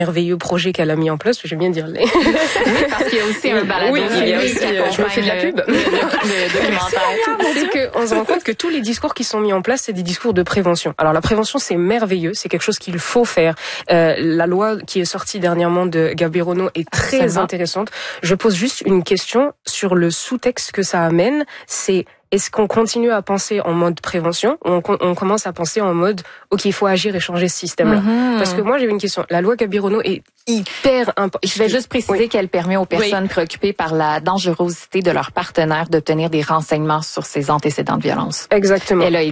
merveilleux projet qu'elle a mis en place, je vais bien dire les. Oui, parce qu'il y a aussi un balado. Oui, il y a aussi, je me fais de la pub. Le documentaire. C'est qu'on se rend compte que tous les discours qui sont mis en place, c'est des discours de prévention. Alors la prévention, c'est merveilleux, c'est quelque chose qu'il faut faire. La loi qui est sortie dernièrement de Gabirono est très intéressante. Je pose juste une question sur le sous-texte que ça amène, c'est est-ce qu'on continue à penser en mode prévention ou on commence à penser en mode OK, il faut agir et changer ce système-là? Parce que moi, j'ai une question. La loi Gabirono est hyper importante. Je vais juste préciser qu'elle permet aux personnes préoccupées par la dangerosité de leurs partenaires d'obtenir des renseignements sur ces antécédents de violence. Exactement. Elle a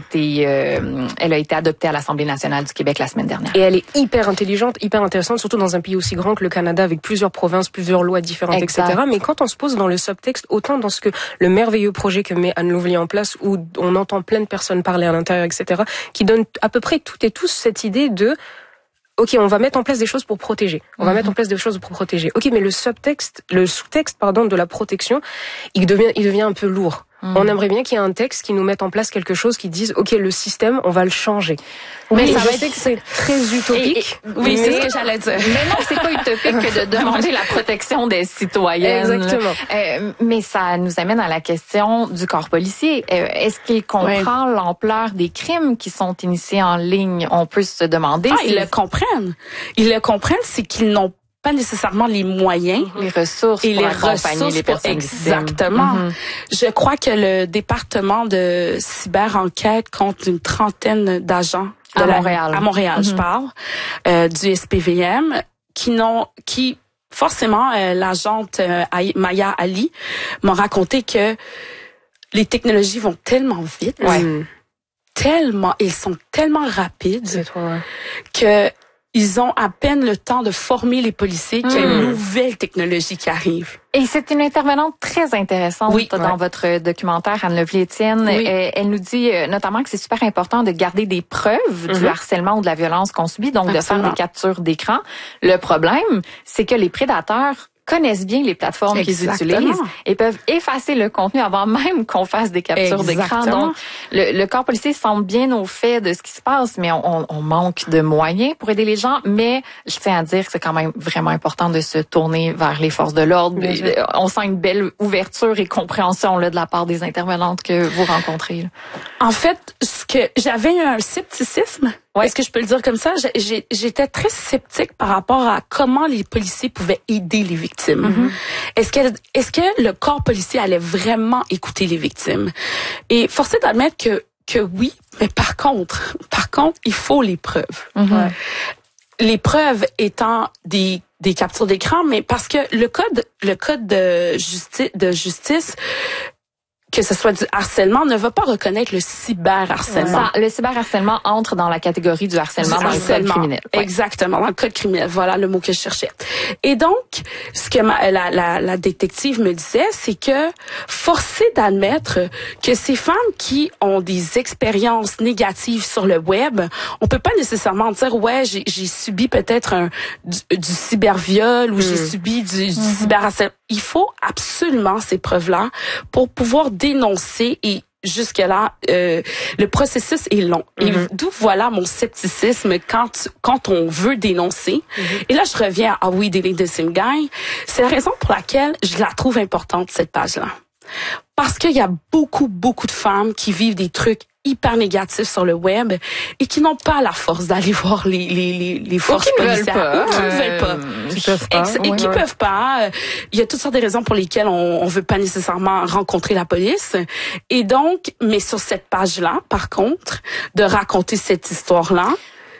été adoptée à l'Assemblée nationale du Québec la semaine dernière. Et elle est hyper intelligente, hyper intéressante, surtout dans un pays aussi grand que le Canada avec plusieurs provinces, plusieurs lois différentes, etc. Mais quand on se pose dans le subtexte, autant dans ce que le merveilleux projet que met Anne Louvlier en place, où on entend plein de personnes parler à l'intérieur, etc., qui donne à peu près toutes et tous cette idée de OK, on va mettre en place des choses pour protéger. On va mettre en place des choses pour protéger. OK, mais le sous-texte, de la protection, il devient un peu lourd. On aimerait bien qu'il y ait un texte qui nous mette en place quelque chose qui dise OK, le système, on va le changer. Mais ça je sais que c'est très utopique. Oui, c'est ce que j'allais dire. Mais non, c'est pas utopique que de demander la protection des citoyennes. Exactement. Mais ça nous amène à la question du corps policier. Est-ce qu'il comprend l'ampleur des crimes qui sont initiés en ligne? On peut se demander. Ils le comprennent. Ils le comprennent, c'est qu'ils n'ont pas nécessairement les moyens, les ressources et pour les accompagner les personnes exactement. Je crois que le département de cyber-enquête compte une trentaine d'agents à Montréal, je parle, du SPVM qui forcément l'agente Maya Ali m'a raconté que les technologies vont tellement vite, ils sont tellement rapides que ils ont à peine le temps de former les policiers qu'il y a une nouvelle technologie qui arrive. Et c'est une intervenante très intéressante dans votre documentaire, Anne Louvlier-Étienne. Elle nous dit notamment que c'est super important de garder des preuves du harcèlement ou de la violence qu'on subit, donc de faire des captures d'écran. Le problème, c'est que les prédateurs connaissent bien les plateformes qu'ils utilisent et peuvent effacer le contenu avant même qu'on fasse des captures d'écran. Donc, le corps policier semble bien au fait de ce qui se passe, mais on manque de moyens pour aider les gens. Mais je tiens à dire que c'est quand même vraiment important de se tourner vers les forces de l'ordre. On sent une belle ouverture et compréhension là, de la part des intervenantes que vous rencontrez. Là. En fait, j'avais un scepticisme. Est-ce que je peux le dire comme ça? J'étais très sceptique par rapport à comment les policiers pouvaient aider les victimes. Est-ce que le corps policier allait vraiment écouter les victimes? Et force est d'admettre que oui, mais par contre, il faut les preuves. Les preuves étant des captures d'écran, mais parce que le code de justice que ce soit du harcèlement, ne va pas reconnaître le cyberharcèlement. Le cyberharcèlement entre dans la catégorie du harcèlement dans le code criminel. Exactement, dans le code criminel. Voilà le mot que je cherchais. Et donc, ce que la détective me disait, c'est que forcé d'admettre que ces femmes qui ont des expériences négatives sur le web, on peut pas nécessairement dire j'ai subi peut-être du cyberviol ou j'ai subi du cyberharcèlement. Il faut absolument ces preuves-là pour pouvoir dénoncer et jusque-là, le processus est long. Et d'où voilà mon scepticisme quand on veut dénoncer. Et là, je reviens à We Delete the Sim Guy. C'est la raison pour laquelle je la trouve importante, cette page-là. Parce qu'il y a beaucoup de femmes qui vivent des trucs hyper négatifs sur le web et qui n'ont pas la force d'aller voir les forces policières. Ou qui ne veulent pas. Qui peuvent pas. Et qui peuvent pas. Il y a toutes sortes de raisons pour lesquelles on veut pas nécessairement rencontrer la police. Et donc, mais sur cette page-là, par contre, de raconter cette histoire-là,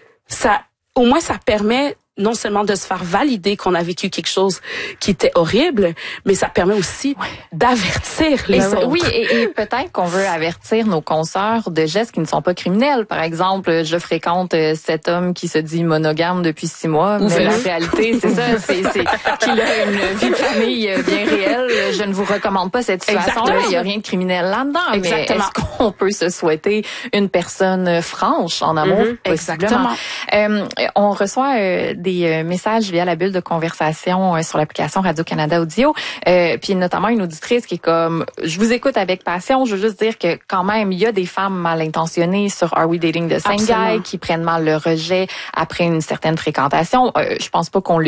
au moins ça permet non seulement de se faire valider qu'on a vécu quelque chose qui était horrible, mais ça permet aussi d'avertir les autres. Oui, et peut-être qu'on veut avertir nos consoeurs de gestes qui ne sont pas criminels. Par exemple, je fréquente cet homme qui se dit monogame depuis 6 mois, mais la réalité, c'est ça, c'est qu'il a une vie de famille bien réelle. Je ne vous recommande pas cette situation-là. Il n'y a rien de criminel là-dedans. Exactement. Mais est-ce qu'on peut se souhaiter une personne franche en amour? Exactement. On reçoit des des messages via la bulle de conversation sur l'application Radio-Canada Audio. Puis notamment une auditrice qui est comme, je vous écoute avec passion, je veux juste dire que quand même, il y a des femmes mal intentionnées sur Are We Dating the Same Guy qui prennent mal le rejet après une certaine fréquentation. Je pense pas qu'on